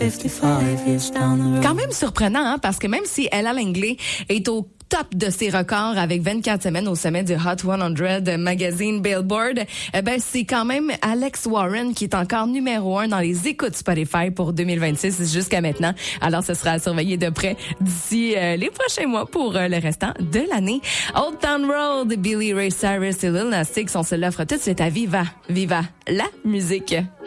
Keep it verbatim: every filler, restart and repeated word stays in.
Quand même surprenant, hein, parce que même si Ella Langley est au top de ses records avec vingt-quatre semaines au sommet du Hot cent magazine Billboard, eh ben c'est quand même Alex Warren qui est encore numéro un dans les écoutes Spotify pour deux mille vingt-six jusqu'à maintenant. Alors ce sera à surveiller de près d'ici euh, les prochains mois pour euh, le restant de l'année. Old Town Road, Billy Ray Cyrus et Lil Nas X, on se l'offre tout de suite à Viva. Viva la musique.